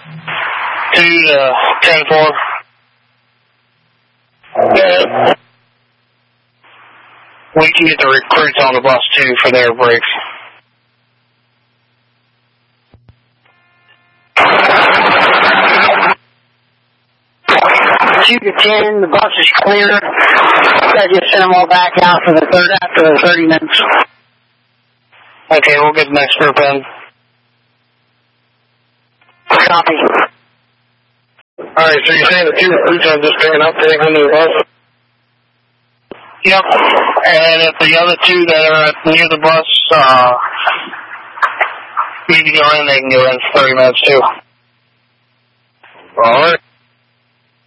2 to 10-4. We can get the recruits on the bus, too, for their breaks. 2 to 10, the bus is clear. I just send them all back out for the after the 30 minutes. Okay, we'll get the next group in. Copy. Alright, so you're saying the 2 recruits are just picking up, taking under the bus? Yep, and if the other 2 that are near the bus need to go in, they can go in for 30 minutes too. Alright.